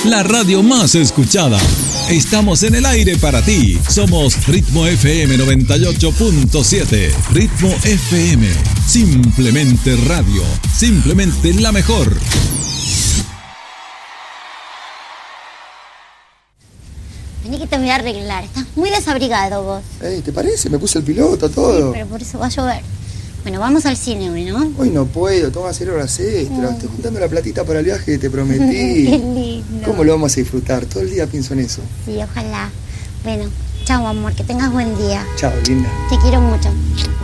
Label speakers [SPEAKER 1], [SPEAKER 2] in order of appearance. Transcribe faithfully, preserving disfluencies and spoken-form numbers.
[SPEAKER 1] la radio más escuchada. Estamos en el aire para ti. Somos Ritmo F M noventa y ocho punto siete. Ritmo F M. Simplemente radio. Simplemente la mejor.
[SPEAKER 2] Vení que te voy a arreglar. Estás muy desabrigado vos.
[SPEAKER 3] Ey, ¿te parece? Me puse el piloto, todo.
[SPEAKER 2] Sí, pero por eso va a llover. Bueno, vamos al cine hoy, ¿no?
[SPEAKER 3] Hoy no puedo, tengo que hacer horas extras. Estoy juntando la platita para el viaje que te prometí.
[SPEAKER 2] Qué lindo.
[SPEAKER 3] ¿Cómo lo vamos a disfrutar? Todo el día pienso en eso.
[SPEAKER 2] Sí, ojalá. Bueno, chao amor, que tengas buen día.
[SPEAKER 3] Chao, linda.
[SPEAKER 2] Te quiero mucho.